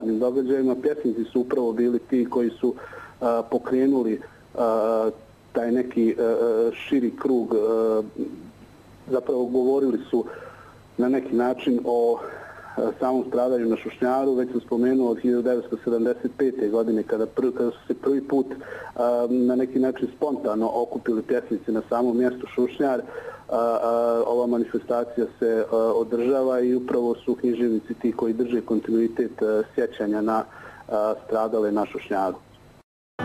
događajima. Pjesnici su upravo bili ti koji su pokrenuli taj neki širi krug, zapravo govorili su na neki način o samom stradanju na Šušnjaru. Već sam spomenuo od 1975. godine kada su se prvi put na neki način spontano okupili pjesnici na samom mjestu Šušnjar. Ova manifestacija se održava i upravo su književnici ti koji drže kontinuitet sjećanja na stradale na Šušnjaru.